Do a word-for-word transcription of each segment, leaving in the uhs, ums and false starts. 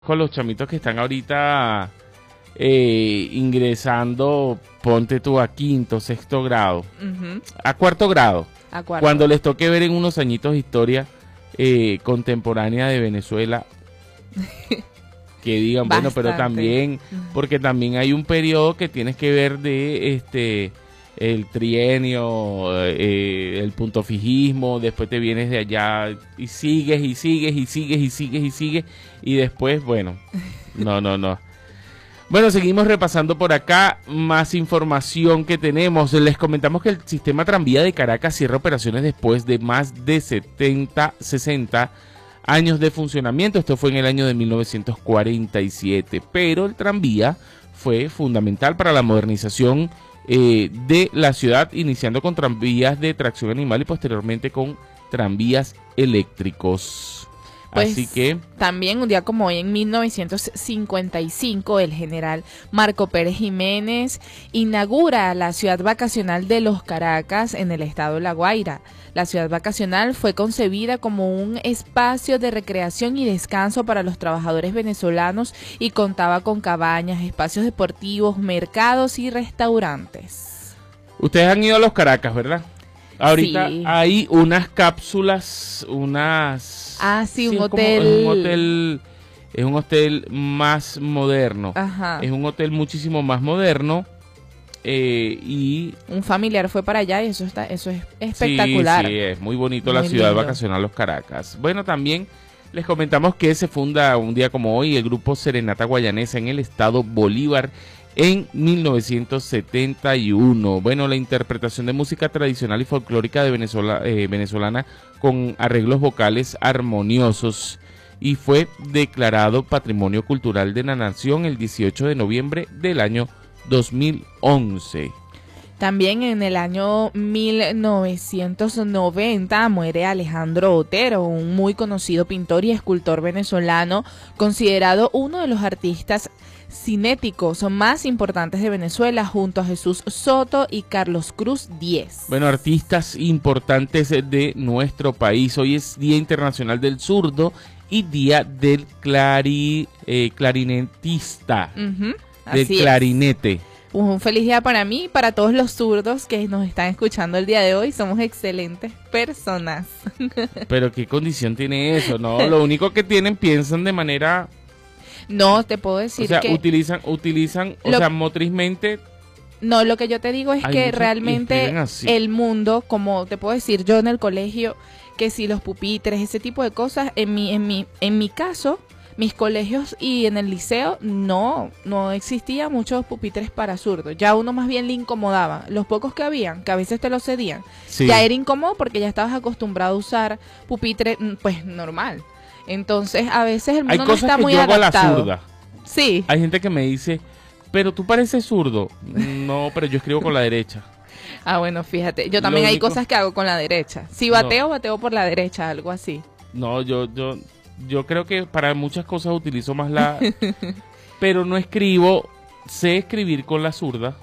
con los chamitos que están ahorita eh, ingresando, ponte tú a quinto, sexto grado, uh-huh. a cuarto grado, a cuarto. Cuando les toque ver en unos añitos historia eh, contemporánea de Venezuela, que digan, bueno, pero también, porque también hay un periodo que tienes que ver de este el trienio, eh, el punto fijismo, después te vienes de allá y sigues y sigues y sigues y sigues y sigues y después, bueno, no, no, no. Bueno, seguimos repasando por acá más información que tenemos. Les comentamos que el sistema tranvía de Caracas cierra operaciones después de más de setenta, sesenta años de funcionamiento. Esto fue en el año de mil novecientos cuarenta y siete, pero el tranvía fue fundamental para la modernización eh, de la ciudad, iniciando con tranvías de tracción animal y posteriormente con tranvías eléctricos. Pues Así que también un día como hoy, en mil novecientos cincuenta y cinco, el general Marco Pérez Jiménez inaugura la ciudad vacacional de Los Caracas en el estado de La Guaira. La ciudad vacacional fue concebida como un espacio de recreación y descanso para los trabajadores venezolanos y contaba con cabañas, espacios deportivos, mercados y restaurantes. Ustedes han ido a Los Caracas, ¿verdad? Ahorita sí. Hay unas cápsulas, unas... Ah, sí, un sí, hotel... Es un hotel, es un hotel más moderno. Ajá. Es un hotel muchísimo más moderno. Eh, y un familiar fue para allá y eso está, eso es espectacular. Sí, sí, es muy bonito muy la ciudad lindo. vacacional Los Caracas. Bueno, también les comentamos que se funda un día como hoy el grupo Serenata Guayanesa en el estado Bolívar en mil novecientos setenta y uno. Bueno, la interpretación de música tradicional y folclórica de Venezuela, eh, venezolana con arreglos vocales armoniosos, y fue declarado Patrimonio Cultural de la Nación el dieciocho de noviembre del año dos mil once. También en el año mil novecientos noventa muere Alejandro Otero, un muy conocido pintor y escultor venezolano, considerado uno de los artistas cinéticos más importantes de Venezuela, junto a Jesús Soto y Carlos Cruz Diez. Bueno, artistas importantes de nuestro país. Hoy es Día Internacional del Zurdo y Día del clari, eh, Clarinetista, uh-huh, del clarinete. Es. Un feliz día para mí y para todos los zurdos que nos están escuchando el día de hoy. Somos excelentes personas. Pero ¿qué condición tiene eso? No, lo único que tienen, piensan de manera... No, te puedo decir que... O sea, que utilizan, utilizan, o lo, sea, motrizmente... No, lo que yo te digo es Hay que realmente el mundo, como te puedo decir, yo en el colegio, que si los pupitres, ese tipo de cosas, en mi, en mi, en mi caso, mis colegios y en el liceo, no, no existía muchos pupitres para zurdos. Ya uno más bien le incomodaba. Los pocos que habían, que a veces te los cedían, sí. Ya era incómodo porque ya estabas acostumbrado a usar pupitre, pues, normal. Entonces, a veces el mundo no está muy adaptado. Hay cosas que yo hago a la zurda. Sí. Hay gente que me dice, pero tú pareces zurdo. No, pero yo escribo con la derecha. Ah, bueno, fíjate. Yo también hay cosas que hago con la derecha. Si bateo, no. bateo por la derecha, algo así. No, yo, yo, yo creo que para muchas cosas utilizo más la... pero no escribo, sé escribir con la zurda.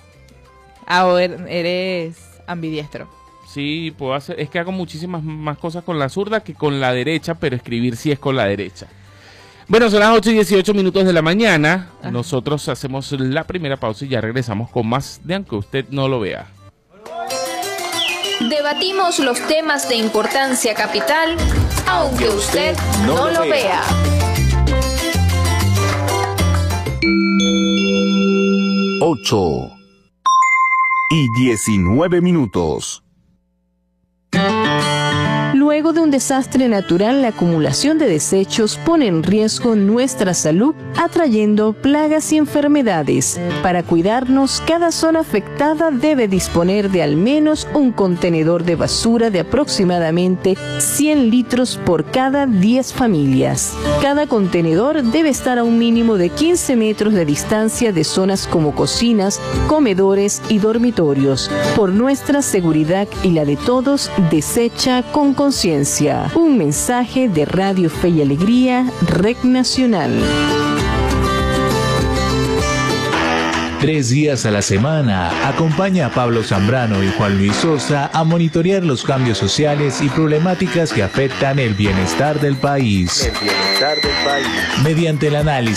Ah, ver, eres ambidiestro. Sí, puedo hacer, es que hago muchísimas más cosas con la zurda que con la derecha, pero escribir sí es con la derecha. Bueno, son las ocho y dieciocho minutos de la mañana. Ajá. Nosotros hacemos la primera pausa y ya regresamos con más de Aunque Usted No Lo Vea. Debatimos los temas de importancia capital, aunque usted no, no lo vea. ocho y diecinueve minutos. Luego de un desastre natural, la acumulación de desechos pone en riesgo nuestra salud, atrayendo plagas y enfermedades. Para cuidarnos, cada zona afectada debe disponer de al menos un contenedor de basura de aproximadamente cien litros por cada diez familias. Cada contenedor debe estar a un mínimo de quince metros de distancia de zonas como cocinas, comedores y dormitorios. Por nuestra seguridad y la de todos, desecha con conciencia. Un mensaje de Radio Fe y Alegría, Red Nacional. Tres días a la semana, acompaña a Pablo Zambrano y Juan Luis Sosa a monitorear los cambios sociales y problemáticas que afectan el bienestar del país. El bienestar del país. Mediante el análisis